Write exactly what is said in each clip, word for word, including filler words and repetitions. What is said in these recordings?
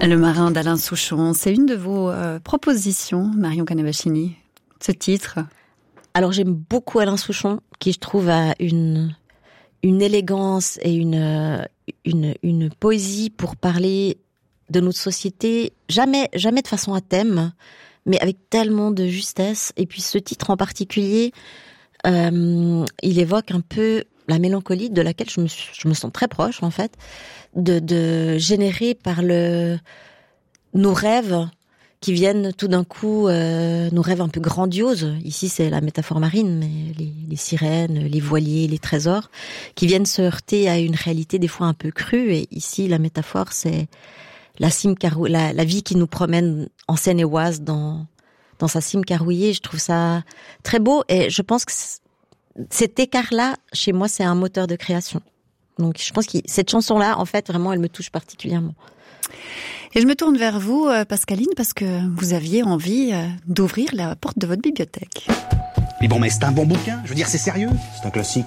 Le marin d'Alain Souchon, c'est une de vos euh, propositions, Marion Canavacini, ce titre. Alors j'aime beaucoup Alain Souchon, qui je trouve a une une élégance et une une une poésie pour parler de notre société, jamais jamais de façon à thème, mais avec tellement de justesse. Et puis ce titre en particulier, euh, il évoque un peu la mélancolie de laquelle je me je me sens très proche en fait, de de générée par le nos rêves qui viennent tout d'un coup, euh, nos rêves un peu grandioses. Ici, c'est la métaphore marine, mais les, les sirènes, les voiliers, les trésors, qui viennent se heurter à une réalité des fois un peu crue. Et ici, la métaphore, c'est la cime carou- la, la vie qui nous promène en Seine-et-Oise dans dans sa cime carouillée. Je trouve ça très beau, et je pense que cet écart-là, chez moi, c'est un moteur de création. Donc, je pense que cette chanson-là, en fait, vraiment, elle me touche particulièrement. Et je me tourne vers vous, Pascaline, parce que vous aviez envie d'ouvrir la porte de votre bibliothèque. Mais bon, mais c'est un bon bouquin. Je veux dire, c'est sérieux. C'est un classique.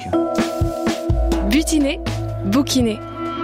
Butiner, bouquiner.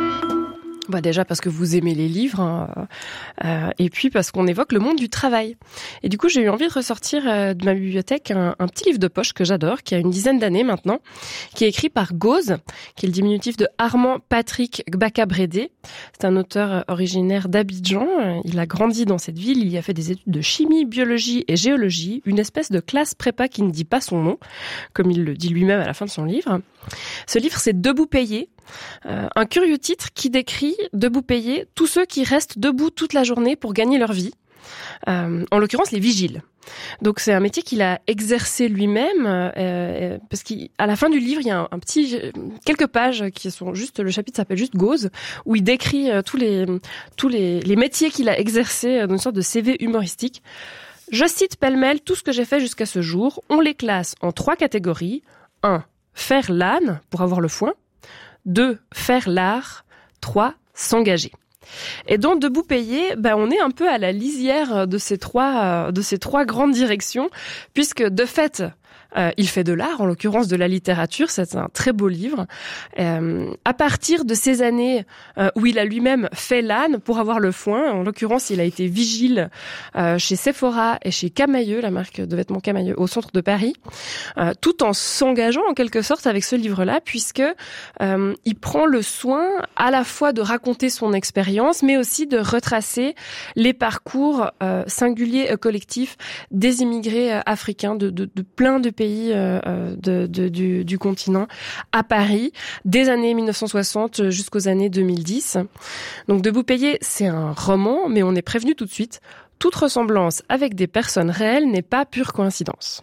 Bah déjà parce que vous aimez les livres, hein, euh, et puis parce qu'on évoque le monde du travail. Et du coup, j'ai eu envie de ressortir euh, de ma bibliothèque un, un petit livre de poche que j'adore, qui a une dizaine d'années maintenant, qui est écrit par Gauze, qui est le diminutif de Armand Patrick Gbaka-Brédé. C'est un auteur originaire d'Abidjan. Il a grandi dans cette ville, il y a fait des études de chimie, biologie et géologie, une espèce de classe prépa qui ne dit pas son nom, comme il le dit lui-même à la fin de son livre. Ce livre, c'est Debout payé, euh, un curieux titre qui décrit, debout payé, tous ceux qui restent debout toute la journée pour gagner leur vie, euh, en l'occurrence les vigiles. Donc c'est un métier qu'il a exercé lui-même, euh, parce qu'à la fin du livre, il y a un, un petit, quelques pages qui sont juste, le chapitre s'appelle juste Gauze, où il décrit euh, tous les tous les, les métiers qu'il a exercés dans une sorte de C V humoristique. Je cite pêle-mêle tout ce que j'ai fait jusqu'à ce jour. On les classe en trois catégories. un Faire l'âne pour avoir le foin. deux Faire l'art. trois S'engager. Et donc, Debout payé, ben, on est un peu à la lisière de ces trois, de ces trois grandes directions, puisque de fait, Euh, il fait de l'art, en l'occurrence de la littérature, c'est un très beau livre. Euh, à partir de ces années euh, où il a lui-même fait l'âne pour avoir le foin, en l'occurrence il a été vigile euh, chez Sephora et chez Camaïeu, la marque de vêtements Camaïeu, au centre de Paris, euh, tout en s'engageant en quelque sorte avec ce livre-là, puisque euh, il prend le soin à la fois de raconter son expérience, mais aussi de retracer les parcours euh, singuliers et collectifs des immigrés euh, africains de, de, de plein de pays euh, de, de, du, du continent à Paris, des années mille neuf cent soixante jusqu'aux années deux mille dix. Donc Debout payé, c'est un roman, mais on est prévenu tout de suite. Toute ressemblance avec des personnes réelles n'est pas pure coïncidence.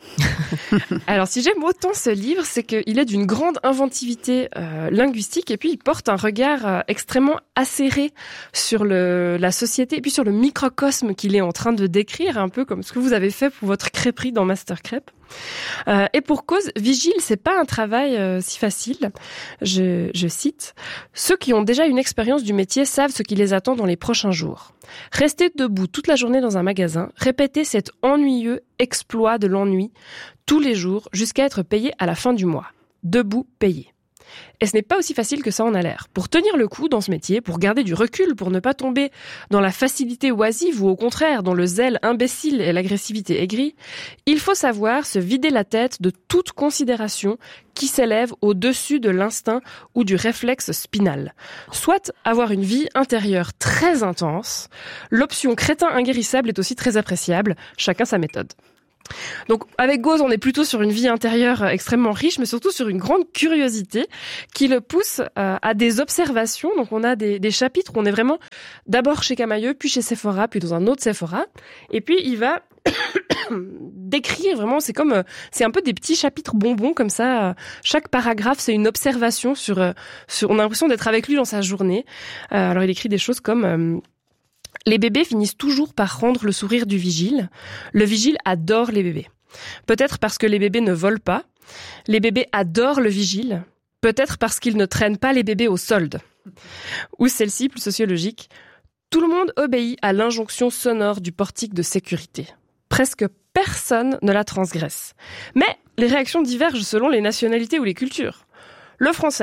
Alors, si j'aime autant ce livre, c'est qu'il est d'une grande inventivité euh, linguistique, et puis il porte un regard euh, extrêmement acéré sur le, la société, et puis sur le microcosme qu'il est en train de décrire, un peu comme ce que vous avez fait pour votre crêperie dans Master Crêpe. Euh, et pour cause, vigile, c'est pas un travail euh, si facile. Je, je cite, « Ceux qui ont déjà une expérience du métier savent ce qui les attend dans les prochains jours. Rester debout toute la journée dans un magasin, répéter cet ennuyeux exploit de l'ennui tous les jours jusqu'à être payé à la fin du mois. Debout payé. » Et ce n'est pas aussi facile que ça en a l'air. Pour tenir le coup dans ce métier, pour garder du recul, pour ne pas tomber dans la facilité oisive ou au contraire dans le zèle imbécile et l'agressivité aigrie, il faut savoir se vider la tête de toute considération qui s'élève au-dessus de l'instinct ou du réflexe spinal. Soit avoir une vie intérieure très intense, l'option crétin inguérissable est aussi très appréciable, chacun sa méthode. Donc avec Gauze, on est plutôt sur une vie intérieure extrêmement riche, mais surtout sur une grande curiosité qui le pousse euh, à des observations. Donc on a des, des chapitres où on est vraiment d'abord chez Camaïeu, puis chez Sephora, puis dans un autre Sephora, et puis il va décrire vraiment, c'est comme, c'est un peu des petits chapitres bonbons comme ça. Chaque paragraphe, c'est une observation sur, sur, on a l'impression d'être avec lui dans sa journée. Euh, alors il écrit des choses comme euh, les bébés finissent toujours par rendre le sourire du vigile. Le vigile adore les bébés. Peut-être parce que les bébés ne volent pas. Les bébés adorent le vigile. Peut-être parce qu'ils ne traînent pas les bébés au solde. Ou celle-ci, plus sociologique. Tout le monde obéit à l'injonction sonore du portique de sécurité. Presque personne ne la transgresse. Mais les réactions divergent selon les nationalités ou les cultures. Le français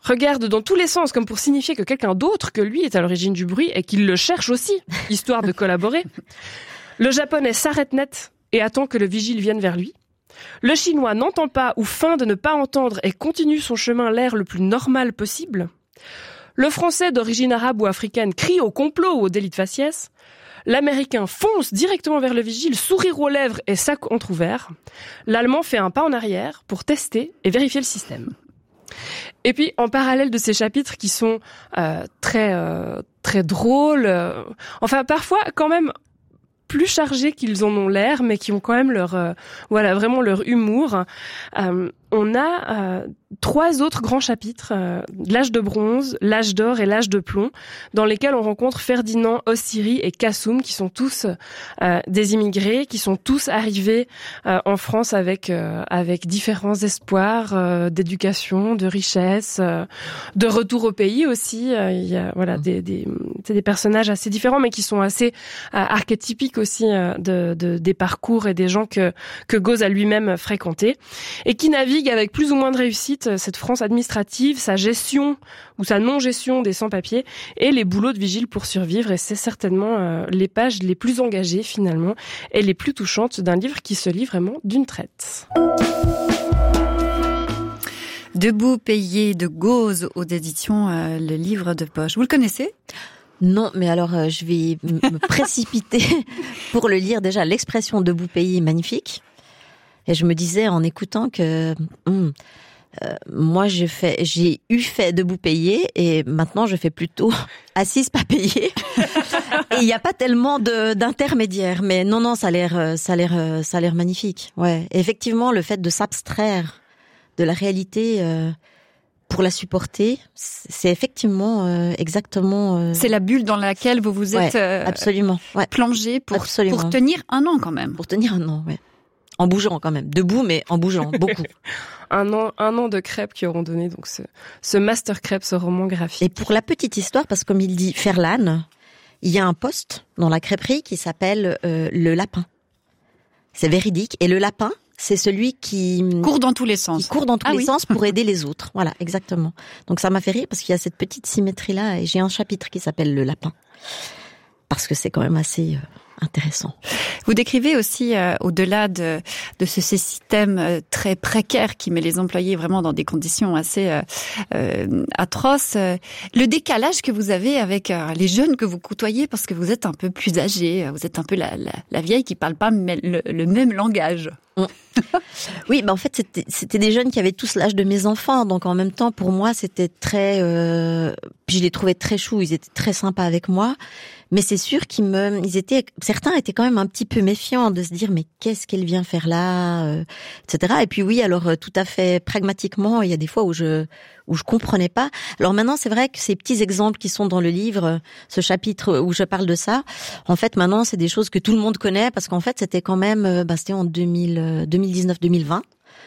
regarde dans tous les sens comme pour signifier que quelqu'un d'autre que lui est à l'origine du bruit et qu'il le cherche aussi, histoire de collaborer. Le japonais s'arrête net et attend que le vigile vienne vers lui. Le chinois n'entend pas ou feint de ne pas entendre et continue son chemin l'air le plus normal possible. Le français d'origine arabe ou africaine crie au complot ou au délit de faciès. L'américain fonce directement vers le vigile, sourire aux lèvres et sac entrouvert. L'allemand fait un pas en arrière pour tester et vérifier le système. Et puis, en parallèle de ces chapitres qui sont euh, très euh, très drôles, euh, enfin parfois quand même plus chargés qu'ils en ont l'air, mais qui ont quand même leur euh, voilà vraiment leur humour. Euh, on a euh, trois autres grands chapitres, euh, l'âge de bronze, l'âge d'or et l'âge de plomb, dans lesquels on rencontre Ferdinand, Ossiri et Kassoum, qui sont tous euh, des immigrés, qui sont tous arrivés euh, en France avec euh, avec différents espoirs euh, d'éducation, de richesse, euh, de retour au pays aussi. Euh, il y a voilà des des c'est des personnages assez différents, mais qui sont assez euh, archétypiques aussi euh, de, de des parcours et des gens que que Gauze a lui-même fréquentés et qui naviguent avec plus ou moins de réussite cette France administrative, sa gestion ou sa non-gestion des sans-papiers et les boulots de vigile pour survivre. Et c'est certainement euh, les pages les plus engagées finalement et les plus touchantes d'un livre qui se lit vraiment d'une traite. Debout payé de Gauze aux éditions euh, Le Livre de Poche. Vous le connaissez ? Non, mais alors euh, je vais me précipiter pour le lire. Déjà, l'expression debout payé est magnifique. Et je me disais en écoutant que hum, euh, moi j'ai fait, j'ai eu fait debout payé et maintenant je fais plutôt assise pas payée. Et il n'y a pas tellement de d'intermédiaires. Mais non, non, ça a l'air, ça a l'air, ça a l'air magnifique. Ouais. Et effectivement, le fait de s'abstraire de la réalité euh, pour la supporter, c'est effectivement euh, exactement. Euh... C'est la bulle dans laquelle vous vous êtes ouais, euh, absolument ouais. plongé pour absolument. pour tenir un an quand même. Pour tenir un an, ouais. En bougeant quand même, debout mais en bougeant beaucoup. un an, un an de crêpes qui auront donné donc ce, ce master crêpes, ce roman graphique. Et pour la petite histoire, parce que comme il dit Ferlan, il y a un poste dans la crêperie qui s'appelle euh, le lapin. C'est véridique. Et le lapin, c'est celui qui court dans tous les sens. Qui court dans tous ah les oui. sens pour aider les autres. Voilà, exactement. Donc ça m'a fait rire parce qu'il y a cette petite symétrie là. Et j'ai un chapitre qui s'appelle le lapin parce que c'est quand même assez. Euh, intéressant. Vous décrivez aussi, euh, au-delà de, de ce, ce système euh, très précaire qui met les employés vraiment dans des conditions assez euh, euh, atroces, euh, le décalage que vous avez avec euh, les jeunes que vous côtoyez parce que vous êtes un peu plus âgés, vous êtes un peu la, la, la vieille qui parle pas le, le même langage. Mmh. Oui, bah en fait c'était, c'était des jeunes qui avaient tous l'âge de mes enfants, donc en même temps pour moi c'était très, euh, puis je les trouvais très choux, ils étaient très sympas avec moi, mais c'est sûr qu'ils me, ils étaient, certains étaient quand même un petit peu méfiants de se dire mais qu'est-ce qu'elle vient faire là, euh, et cetera. Et puis oui, alors euh, tout à fait pragmatiquement, il y a des fois où je où je comprenais pas. Alors maintenant c'est vrai que ces petits exemples qui sont dans le livre, ce chapitre où je parle de ça, en fait maintenant c'est des choses que tout le monde connaît parce qu'en fait c'était quand même, bah, c'était en deux mille, deux mille dix-neuf deux mille vingt.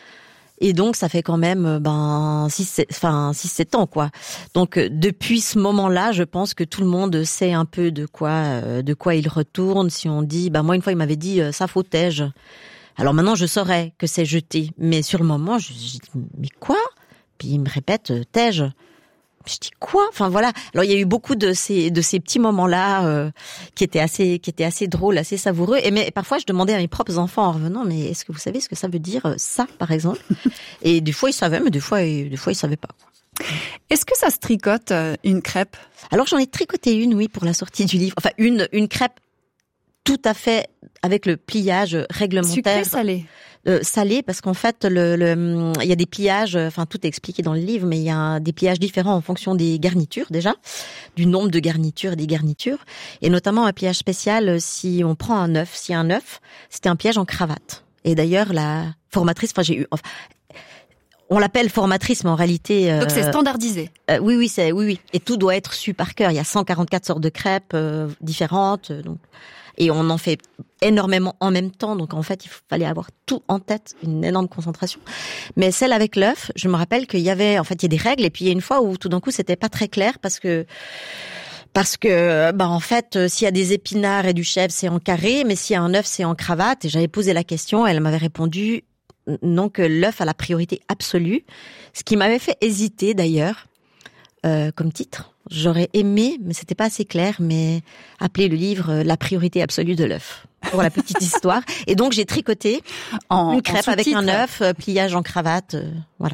Et donc ça fait quand même ben six enfin six sept ans quoi. Donc depuis ce moment-là, je pense que tout le monde sait un peu de quoi de quoi il retourne. Si on dit ben moi une fois il m'avait dit ça fautège. Alors maintenant je saurais que c'est jeté, mais sur le moment je dis mais quoi? Puis il me répète tège. Je dis quoi? Enfin voilà. Alors il y a eu beaucoup de ces de ces petits moments-là euh, qui étaient assez qui étaient assez drôles, assez savoureux. Et mais parfois je demandais à mes propres enfants en revenant, mais est-ce que vous savez ce que ça veut dire ça, par exemple? Et des fois ils savaient, mais des fois des fois ils savaient pas. Est-ce que ça se tricote une crêpe? Alors j'en ai tricoté une, oui, pour la sortie du livre. Enfin une une crêpe tout à fait avec le pliage réglementaire. Sucré, salé. Euh, salé parce qu'en fait le, le il y a des pliages, enfin tout est expliqué dans le livre, mais il y a des pliages différents en fonction des garnitures déjà, du nombre de garnitures et des garnitures, et notamment un pliage spécial si on prend un œuf, si un œuf, c'était un piège en cravate. Et d'ailleurs la formatrice, enfin j'ai eu, enfin, on l'appelle formatrice, mais en réalité donc euh, c'est standardisé. Euh, oui oui c'est oui oui et tout doit être su par cœur. Il y a cent quarante-quatre sortes de crêpes euh, différentes, donc. Et on en fait énormément en même temps, donc en fait il fallait avoir tout en tête, une énorme concentration. Mais celle avec l'œuf, je me rappelle qu'il y avait, en fait il y a des règles, et puis il y a une fois où tout d'un coup c'était pas très clair parce que parce que bah en fait s'il y a des épinards et du chèvre c'est en carré, mais s'il y a un œuf c'est en cravate. Et j'avais posé la question, elle m'avait répondu non, que l'œuf a la priorité absolue, ce qui m'avait fait hésiter d'ailleurs. euh, comme titre. J'aurais aimé, mais c'était pas assez clair, mais appeler le livre euh, La priorité absolue de l'œuf. Pour la petite histoire. Et donc j'ai tricoté en, une crêpe en avec un œuf, euh, pliage en cravate, euh, voilà.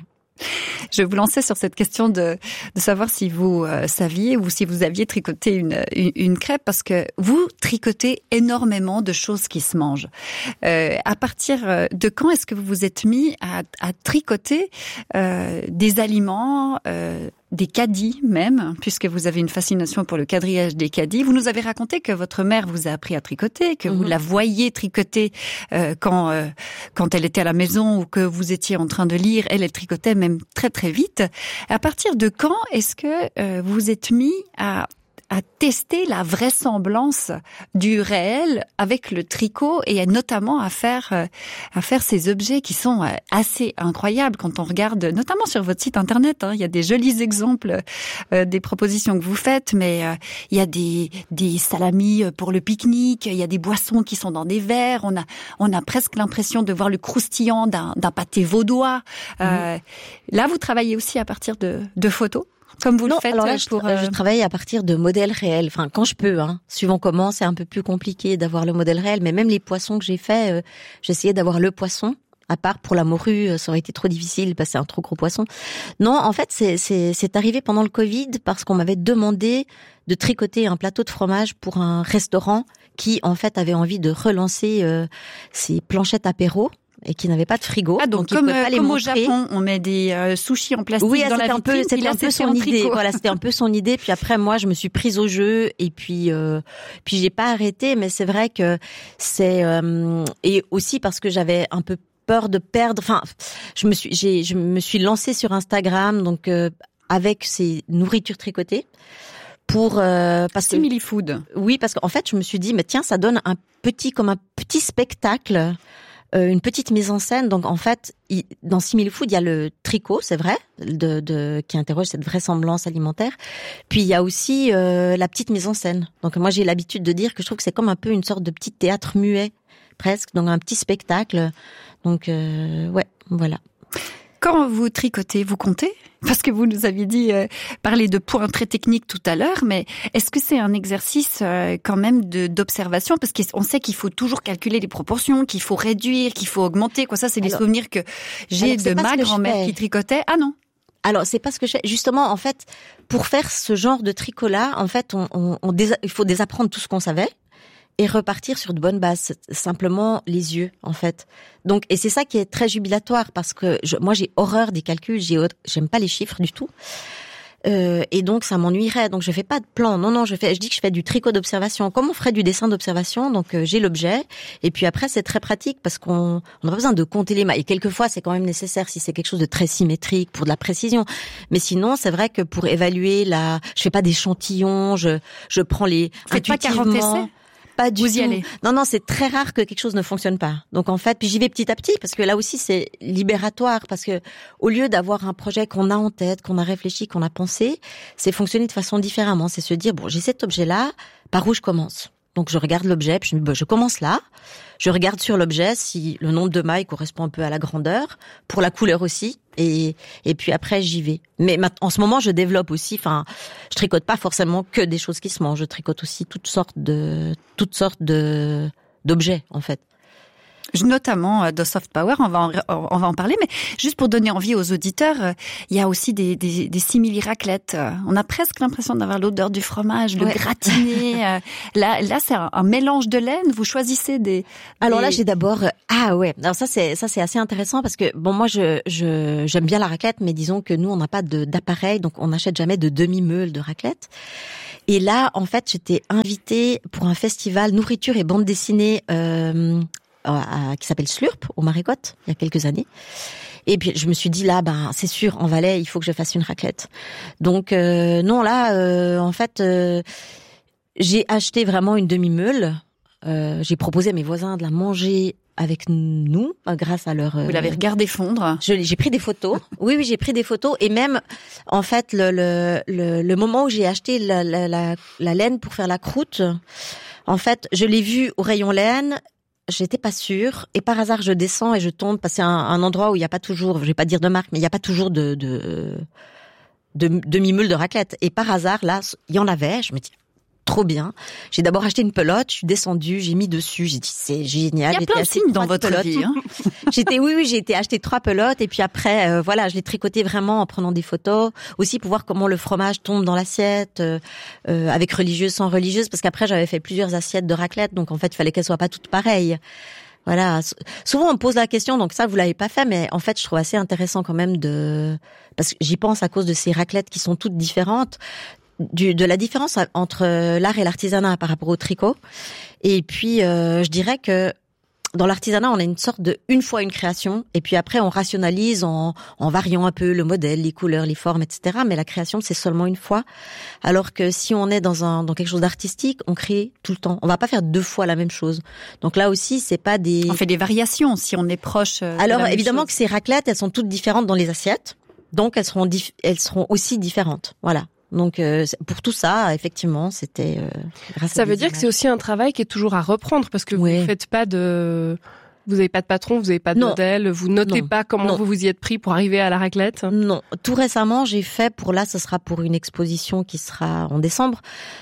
Je vais vous lancer sur cette question de, de savoir si vous euh, saviez ou si vous aviez tricoté une, une, une crêpe, parce que vous tricotez énormément de choses qui se mangent. Euh, à partir de quand est-ce que vous vous êtes mis à, à tricoter euh, des aliments, euh, des caddies même, puisque vous avez une fascination pour le quadrillage des caddies. Vous nous avez raconté que votre mère vous a appris à tricoter, que mmh. vous la voyiez tricoter euh, quand euh, quand elle était à la maison ou que vous étiez en train de lire. Elle, elle tricotait même très très vite. À partir de quand est-ce que euh, vous vous êtes mis à à tester la vraisemblance du réel avec le tricot et notamment à faire à faire ces objets qui sont assez incroyables quand on regarde, notamment sur votre site internet, hein, il y a des jolis exemples euh, des propositions que vous faites, mais euh, il y a des des salamis pour le pique-nique, il y a des boissons qui sont dans des verres, on a on a presque l'impression de voir le croustillant d'un d'un pâté vaudois. Mmh. Euh, là, vous travaillez aussi à partir de de photos. Comme vous non, le faites alors là, je, pour... Euh... je travaille à partir de modèles réels. Enfin, quand je peux, hein. Suivant comment, c'est un peu plus compliqué d'avoir le modèle réel. Mais même les poissons que j'ai faits, euh, j'essayais d'avoir le poisson. À part pour la morue, ça aurait été trop difficile parce que c'est un trop gros poisson. Non, en fait, c'est, c'est, c'est arrivé pendant le Covid parce qu'on m'avait demandé de tricoter un plateau de fromage pour un restaurant qui, en fait, avait envie de relancer euh, ses planchettes apéro. Et qui n'avait pas de frigo. Ah, donc, donc comme, pas les comme au Japon, on met des euh, sushis en plastique oui, dans la vitrine. Oui, c'était un peu, c'était un peu son idée. Voilà, c'était un peu son idée. Puis après, moi, je me suis prise au jeu et puis, euh, puis j'ai pas arrêté. Mais c'est vrai que c'est euh, et aussi parce que j'avais un peu peur de perdre. Enfin, je me suis, j'ai, je me suis lancée sur Instagram, donc euh, avec ces nourritures tricotées. Pour euh, parce que Simili Food. Oui, parce qu'en fait, je me suis dit, mais tiens, ça donne un petit comme un petit spectacle. Euh, une petite mise en scène. Donc en fait, il, dans Simili Food, il y a le tricot, c'est vrai, de, de qui interroge cette vraisemblance alimentaire. Puis il y a aussi euh, la petite mise en scène. Donc moi, j'ai l'habitude de dire que je trouve que c'est comme un peu une sorte de petit théâtre muet, presque, donc un petit spectacle. Donc euh, ouais, voilà. Quand vous tricotez, vous comptez ? Parce que vous nous aviez dit euh, parler de points très techniques tout à l'heure, mais est-ce que c'est un exercice euh, quand même de d'observation ? Parce qu'on sait qu'il faut toujours calculer les proportions, qu'il faut réduire, qu'il faut augmenter. Quoi, ça, c'est des alors, souvenirs que j'ai de ma grand-mère qui tricotait. Ah non. Alors c'est pas ce que je fais. Justement, en fait, pour faire ce genre de tricot-là, en fait, on, on, on désa... il faut désapprendre tout ce qu'on savait. Et repartir sur de bonnes bases, simplement les yeux en fait. Donc et c'est ça qui est très jubilatoire parce que je, moi j'ai horreur des calculs, j'ai j'aime pas les chiffres du tout. Euh, et donc ça m'ennuierait. Donc je fais pas de plan. Non non, je fais je dis que je fais du tricot d'observation. Comme on ferait du dessin d'observation, donc euh, j'ai l'objet et puis après c'est très pratique parce qu'on on a pas besoin de compter les mailles. Et quelquefois c'est quand même nécessaire si c'est quelque chose de très symétrique pour de la précision. Mais sinon c'est vrai que pour évaluer la, je fais pas d'échantillons, je je prends les Faites pas quarante essais. Pas du Vous y tout. allez. Non, non, c'est très rare que quelque chose ne fonctionne pas. Donc en fait, puis j'y vais petit à petit parce que là aussi c'est libératoire parce que au lieu d'avoir un projet qu'on a en tête, qu'on a réfléchi, qu'on a pensé, c'est fonctionner de façon différemment. C'est se dire bon, j'ai cet objet-là, par où je commence ? Donc je regarde l'objet, puis je me dis, bah, je commence là. Je regarde sur l'objet si le nombre de mailles correspond un peu à la grandeur, pour la couleur aussi, et et puis après j'y vais. Mais en ce moment je développe aussi, enfin, je tricote pas forcément que des choses qui se mangent, je tricote aussi toutes sortes de toutes sortes de d'objets en fait. Notamment de soft power, on va en, on va en parler, mais juste pour donner envie aux auditeurs, il y a aussi des, des, des simili raclettes. On a presque l'impression d'avoir l'odeur du fromage, le ouais. gratiné. Là, là, c'est un, un mélange de laine. Vous choisissez des. des... Alors là, j'ai d'abord ah ouais. Alors ça c'est ça c'est assez intéressant parce que bon moi je je j'aime bien la raclette, mais disons que nous on n'a pas de d'appareil, donc on n'achète jamais de demi-meule de raclette. Et là, en fait, j'étais invitée pour un festival nourriture et bande dessinée. Euh, À, qui s'appelle Slurp au Marécotte il y a quelques années. Et puis je me suis dit là, ben c'est sûr en Valais il faut que je fasse une raclette. Donc euh, non là euh, en fait euh, j'ai acheté vraiment une demi-meule. Euh, j'ai proposé à mes voisins de la manger avec nous grâce à leur. Vous l'avez regardé fondre. Je, j'ai pris des photos. Oui oui j'ai pris des photos et même en fait le le le, le moment où j'ai acheté la, la la la laine pour faire la croûte, en fait je l'ai vue au rayon laine. J'étais pas sûre et par hasard je descends et je tombe parce que c'est un, un endroit où il y a pas toujours, je vais pas dire de marque, mais il y a pas toujours de de de demi-meule de raclette. Et par hasard, là, il y en avait. Je me dis, trop bien. J'ai d'abord acheté une pelote, je suis descendue, j'ai mis dessus, j'ai dit c'est génial. Il y a plein de signes dans votre pelotes. vie. Hein. J'étais, oui, oui, j'ai été acheter trois pelotes et puis après, euh, voilà, je l'ai tricoté vraiment en prenant des photos, aussi pour voir comment le fromage tombe dans l'assiette, euh, euh, avec religieuse, sans religieuse, parce qu'après j'avais fait plusieurs assiettes de raclette, donc en fait il fallait qu'elles soient pas toutes pareilles. Voilà. Souvent on me pose la question, donc ça vous l'avez pas fait, mais en fait je trouve assez intéressant quand même de, parce que j'y pense à cause de ces raclettes qui sont toutes différentes. Du, de la différence entre l'art et l'artisanat par rapport au tricot. Et puis, euh, je dirais que dans l'artisanat, on a une sorte de une fois une création, et puis après, on rationalise en, en variant un peu le modèle, les couleurs, les formes, et cetera. Mais la création, c'est seulement une fois. Alors que si on est dans un dans quelque chose d'artistique, on crée tout le temps. On va pas faire deux fois la même chose. Donc là aussi, c'est pas des... On fait des variations si on est proche. Euh, Alors de la évidemment même chose. que ces raclettes, elles sont toutes différentes dans les assiettes, donc elles seront dif- elles seront aussi différentes. Voilà. Donc euh, pour tout ça, effectivement, c'était euh, grâce à Ça veut des dire images. que c'est aussi un travail qui est toujours à reprendre parce que Ouais. vous faites pas de, vous avez pas de patron, vous avez pas de Non. modèle, vous notez Non. pas comment Non. vous vous y êtes pris pour arriver à la raclette. Non, tout récemment, j'ai fait pour là, ce sera pour une exposition qui sera en décembre.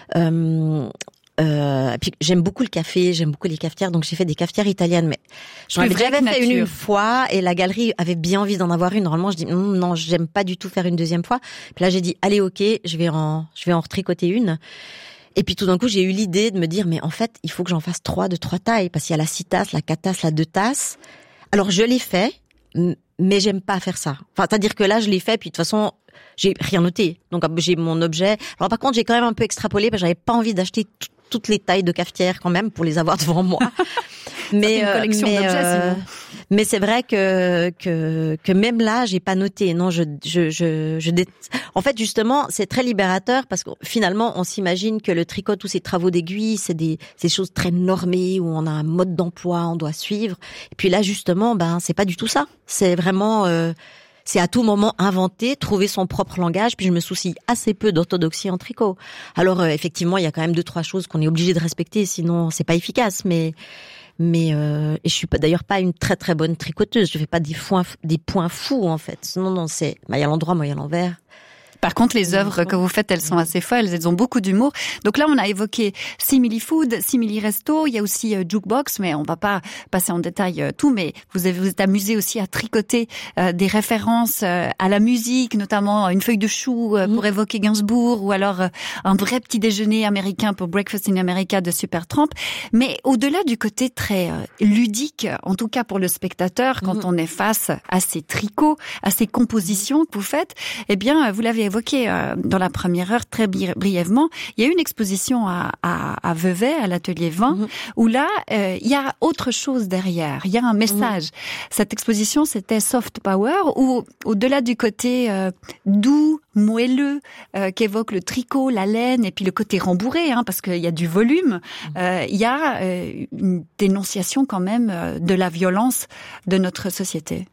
Euh, euh, puis j'aime beaucoup le café, j'aime beaucoup les cafetières, donc j'ai fait des cafetières italiennes. Mais j'en Plus avais vraie déjà que fait une, nature. une fois et la galerie avait bien envie d'en avoir une. Normalement, je dis Hm, non, j'aime pas du tout faire une deuxième fois. Puis là, j'ai dit allez, ok, je vais en, je vais en retricoter une. Et puis tout d'un coup, j'ai eu l'idée de me dire mais en fait, il faut que j'en fasse trois de trois tailles parce qu'il y a la six tasses, la quatre tasses, la deux tasses. Alors je l'ai fait, m- mais j'aime pas faire ça. Enfin, c'est-à-dire que là, je l'ai fait, puis de toute façon, j'ai rien noté. Donc j'ai mon objet. Alors par contre, j'ai quand même un peu extrapolé parce que j'avais pas envie d'acheter t- toutes les tailles de cafetière quand même pour les avoir devant moi. Mais une collection mais, d'objets, sinon. mais c'est vrai que que que même là, j'ai pas noté. Non, je je je je dé... En fait, justement, c'est très libérateur parce que finalement, on s'imagine que le tricot, tous ces travaux d'aiguille, c'est des ces choses très normées où on a un mode d'emploi, on doit suivre. Et puis là, justement, ben c'est pas du tout ça. C'est vraiment euh, c'est à tout moment inventer, trouver son propre langage, puis je me soucie assez peu d'orthodoxie en tricot. Alors euh, effectivement, il y a quand même deux trois choses qu'on est obligé de respecter, sinon c'est pas efficace. Mais mais euh, et je suis pas d'ailleurs pas une très très bonne tricoteuse. Je fais pas des points des points fous en fait. Non non, c'est bah il y a l'endroit, moi il y a l'envers. Par contre, les œuvres que vous faites, elles sont assez folles, elles ont beaucoup d'humour. Donc là, on a évoqué Simili Food, Simili Resto, il y a aussi euh, Jukebox, mais on va pas passer en détail euh, tout, mais vous avez, vous êtes amusé aussi à tricoter euh, des références euh, à la musique, notamment une feuille de chou euh, pour évoquer Gainsbourg, ou alors euh, un vrai petit déjeuner américain pour Breakfast in America de Supertramp. Mais au-delà du côté très euh, ludique, en tout cas pour le spectateur, quand on est face à ces tricots, à ces compositions que vous faites, eh bien, vous l'avez évoqué euh, dans la première heure très bri- brièvement, il y a une exposition à, à, à Vevey, à l'atelier vingt, mmh. où là, euh, il y a autre chose derrière, il y a un message. Mmh. Cette exposition, c'était Soft Power, où au-delà du côté euh, doux, moelleux, euh, qu'évoque le tricot, la laine, et puis le côté rembourré, hein, parce qu'il y a du volume, euh, il y a euh, une dénonciation quand même euh, de la violence de notre société.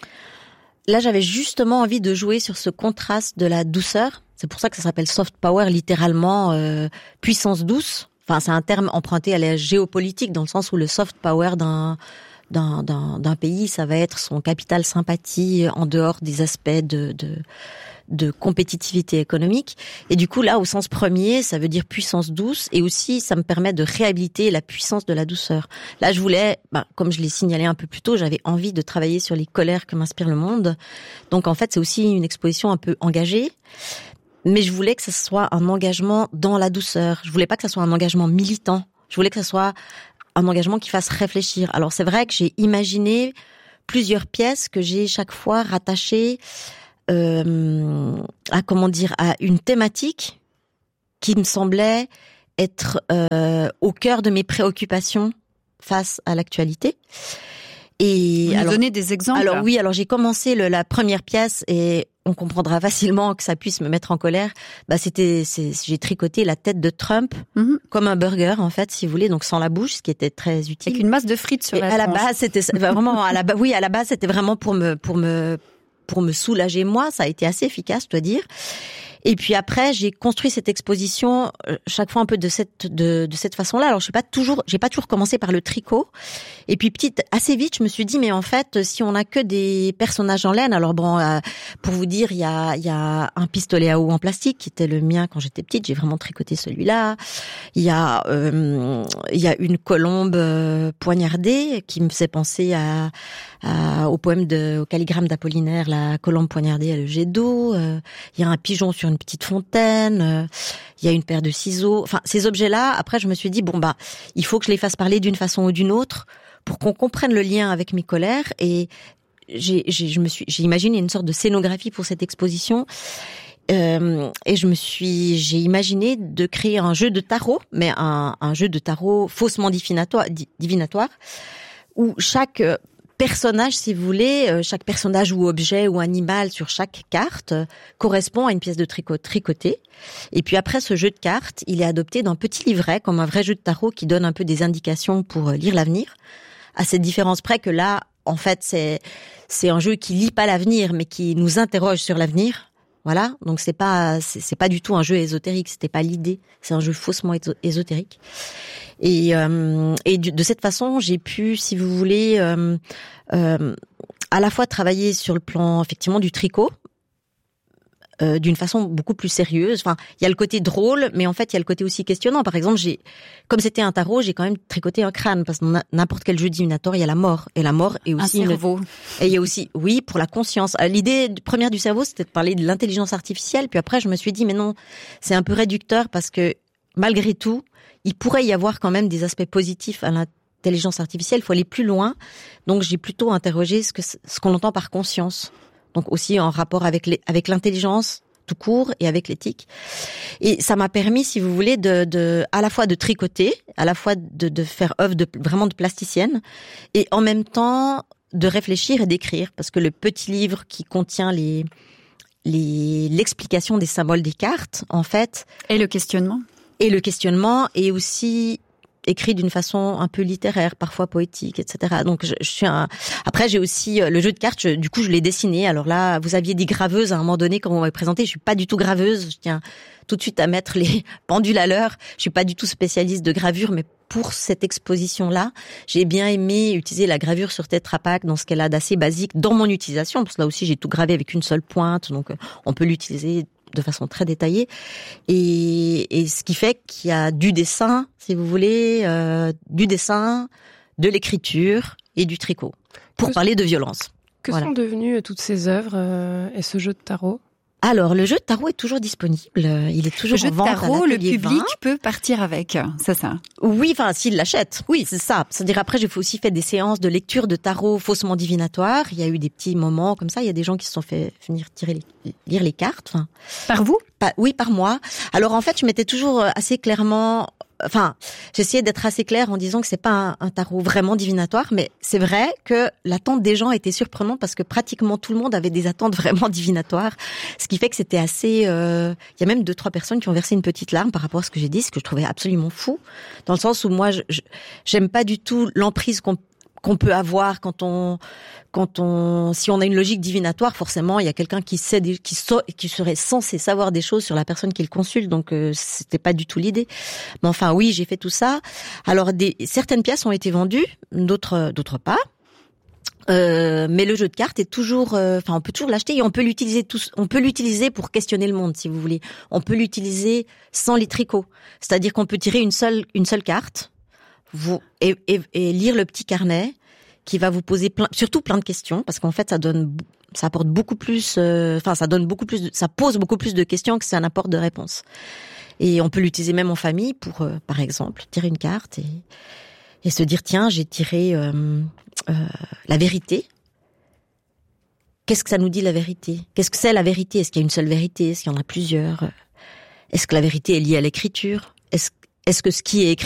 Là, j'avais justement envie de jouer sur ce contraste de la douceur. C'est pour ça que ça s'appelle soft power, littéralement euh, puissance douce. Enfin, c'est un terme emprunté à la géopolitique, dans le sens où le soft power d'un d'un d'un, d'un pays, ça va être son capital sympathie en dehors des aspects de de de compétitivité économique. Et du coup, là, au sens premier, ça veut dire puissance douce, et aussi, ça me permet de réhabiliter la puissance de la douceur. Là, je voulais, bah, comme je l'ai signalé un peu plus tôt, j'avais envie de travailler sur les colères que m'inspire le monde. Donc, en fait, c'est aussi une exposition un peu engagée. Mais je voulais que ce soit un engagement dans la douceur. Je voulais pas que ce soit un engagement militant. Je voulais que ce soit un engagement qui fasse réfléchir. Alors, c'est vrai que j'ai imaginé plusieurs pièces que j'ai chaque fois rattachées Euh, à comment dire à une thématique qui me semblait être euh, au cœur de mes préoccupations face à l'actualité. Et Vous nous alors, donnez des exemples. Alors oui, alors j'ai commencé le, la première pièce et on comprendra facilement que ça puisse me mettre en colère. Bah c'était, c'est, j'ai tricoté la tête de Trump mm-hmm. comme un burger en fait, si vous voulez, donc sans la bouche, ce qui était très utile. Avec une masse de frites sur et la à tranche. la base, c'était vraiment à la base. Oui, à la base, c'était vraiment pour me pour me pour me soulager moi, ça a été assez efficace, je dois dire. Et puis après, j'ai construit cette exposition euh, chaque fois un peu de cette de, de cette façon-là. Alors, je sais pas toujours, j'ai pas toujours commencé par le tricot. Et puis petite, assez vite, je me suis dit, mais en fait, si on a que des personnages en laine, alors bon, euh, pour vous dire, il y a il y a un pistolet à eau en plastique qui était le mien quand j'étais petite. J'ai vraiment tricoté celui-là. Il y a euh, il y a une colombe euh, poignardée qui me faisait penser à, à au poème de au calligramme d'Apollinaire, la colombe poignardée à le jet d'eau. Euh, il y a un pigeon sur une petite fontaine, euh, il y a une paire de ciseaux. Enfin, ces objets-là, après, je me suis dit, bon, bah, il faut que je les fasse parler d'une façon ou d'une autre pour qu'on comprenne le lien avec mes colères. Et j'ai, j'ai, je me suis, j'ai imaginé une sorte de scénographie pour cette exposition. Euh, et je me suis, j'ai imaginé de créer un jeu de tarot, mais un, un jeu de tarot faussement divinatoire, divinatoire où chaque personnage, si vous voulez, chaque personnage ou objet ou animal sur chaque carte correspond à une pièce de tricot tricotée. Et puis après, ce jeu de cartes, il est adopté d'un petit livret, comme un vrai jeu de tarot qui donne un peu des indications pour lire l'avenir. À cette différence près que là, en fait, c'est c'est un jeu qui lit pas l'avenir, mais qui nous interroge sur l'avenir. Voilà, donc c'est pas c'est, c'est pas du tout un jeu ésotérique, c'était pas l'idée, c'est un jeu faussement ésotérique. Et euh, et de cette façon, j'ai pu, si vous voulez, euh, euh, à la fois travailler sur le plan effectivement du tricot, euh, d'une façon beaucoup plus sérieuse. Enfin, il y a le côté drôle, mais en fait, il y a le côté aussi questionnant. Par exemple, j'ai, comme c'était un tarot, j'ai quand même tricoté un crâne, parce que dans n'importe quel jeu divinatoire, il y a la mort. Et la mort est aussi un cerveau. Une... Et il y a aussi, oui, pour la conscience. L'idée première du cerveau, c'était de parler de l'intelligence artificielle. Puis après, je me suis dit, mais non, c'est un peu réducteur, parce que malgré tout, il pourrait y avoir quand même des aspects positifs à l'intelligence artificielle. Il faut aller plus loin. Donc, j'ai plutôt interrogé ce que ce qu'on entend par conscience. Donc aussi en rapport avec les, avec l'intelligence tout court et avec l'éthique. Et ça m'a permis, si vous voulez, de, de à la fois de tricoter, à la fois de, de faire œuvre de vraiment de plasticienne, et en même temps de réfléchir et d'écrire, parce que le petit livre qui contient les les l'explication des symboles des cartes, en fait, et le questionnement, et le questionnement, et aussi écrit d'une façon un peu littéraire, parfois poétique, et cetera. Donc, je, je suis un... Après, j'ai aussi le jeu de cartes. Je, du coup, je l'ai dessiné. Alors là, vous aviez dit graveuse à un moment donné quand on m'avait présenté. Je suis pas du tout graveuse. Je tiens tout de suite à mettre les pendules à l'heure. Je suis pas du tout spécialiste de gravure, mais pour cette exposition-là, j'ai bien aimé utiliser la gravure sur Tetra Pak dans ce qu'elle a d'assez basique dans mon utilisation, parce que là aussi, j'ai tout gravé avec une seule pointe, donc on peut l'utiliser de façon très détaillée, et, et ce qui fait qu'il y a du dessin, si vous voulez, euh, du dessin, de l'écriture et du tricot, pour que parler de violence. Que voilà. sont devenues toutes ces œuvres euh, et ce jeu de tarot ? Alors, le jeu de tarot est toujours disponible. Il est toujours en vente à l'atelier vingt. Le public vingt. Peut partir avec, c'est ça? Oui, enfin, s'il l'achète. Oui, c'est ça. C'est-à-dire, après, j'ai aussi fait des séances de lecture de tarot faussement divinatoire. Il y a eu des petits moments comme ça. Il y a des gens qui se sont fait venir tirer les, lire les cartes. Enfin, par vous? Pas, oui, par moi. Alors, en fait, je mettais toujours assez clairement... Enfin, j'essayais d'être assez claire en disant que c'est pas un, un tarot vraiment divinatoire, mais c'est vrai que l'attente des gens était surprenante parce que pratiquement tout le monde avait des attentes vraiment divinatoires, ce qui fait que c'était assez... Euh... Il y a même deux, trois personnes qui ont versé une petite larme par rapport à ce que j'ai dit, ce que je trouvais absolument fou, dans le sens où moi, je, je, j'aime pas du tout l'emprise qu'on qu'on peut avoir quand on, quand on, si on a une logique divinatoire, forcément, il y a quelqu'un qui sait, des, qui, so, qui serait censé savoir des choses sur la personne qui le consulte, donc euh, c'était pas du tout l'idée. Mais enfin, oui, j'ai fait tout ça. Alors, des, certaines pièces ont été vendues, d'autres, d'autres pas. Euh, mais le jeu de cartes est toujours, euh, enfin, on peut toujours l'acheter et on peut l'utiliser tous, on peut l'utiliser pour questionner le monde, si vous voulez. On peut l'utiliser sans les tricots, c'est-à-dire qu'on peut tirer une seule, une seule carte. Vous et, et, et lire le petit carnet qui va vous poser plein, surtout plein de questions, parce qu'en fait ça donne, ça apporte beaucoup plus, euh, enfin ça donne beaucoup plus, de, ça pose beaucoup plus de questions que ça n'apporte de réponses. Et on peut l'utiliser même en famille pour, euh, par exemple, tirer une carte et, et se dire tiens j'ai tiré euh, euh, la vérité. Qu'est-ce que ça nous dit la vérité ? Qu'est-ce que c'est la vérité ? Est-ce qu'il y a une seule vérité ? Est-ce qu'il y en a plusieurs ? Est-ce que la vérité est liée à l'écriture ? Est-ce Est-ce que ce qui est écrit